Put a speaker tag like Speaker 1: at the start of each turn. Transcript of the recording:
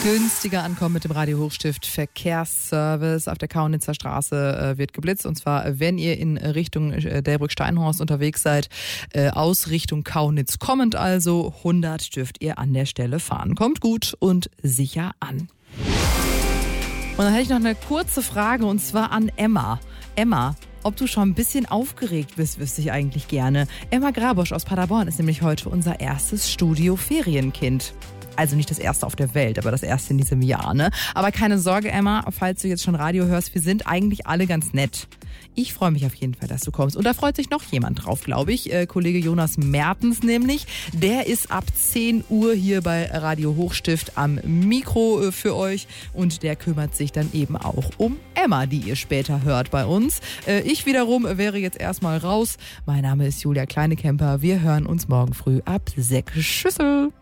Speaker 1: Günstiger ankommen mit dem Radio Hochstift Verkehrsservice. Auf der Kaunitzer Straße wird geblitzt. Und zwar, wenn ihr in Richtung Delbrück-Steinhorst unterwegs seid, aus Richtung Kaunitz kommend also, 100 dürft ihr an der Stelle fahren. Kommt gut und sicher an. Und dann hätte ich noch eine kurze Frage, und zwar an Emma. Emma, ob du schon ein bisschen aufgeregt bist, wüsste ich eigentlich gerne. Emma Grabosch aus Paderborn ist nämlich heute unser erstes Studio-Ferienkind. Also nicht das erste auf der Welt, aber das erste in diesem Jahr, ne? Aber keine Sorge, Emma, falls du jetzt schon Radio hörst, wir sind eigentlich alle ganz nett. Ich freue mich auf jeden Fall, dass du kommst. Und da freut sich noch jemand drauf, glaube ich. Kollege Jonas Mertens nämlich. Der ist ab 10 Uhr hier bei Radio Hochstift am Mikro für euch. Und der kümmert sich dann eben auch um Emma, die ihr später hört bei uns. Ich wiederum wäre jetzt erstmal raus. Mein Name ist Julia Kleinekemper. Wir hören uns morgen früh ab 6. Tschüssel.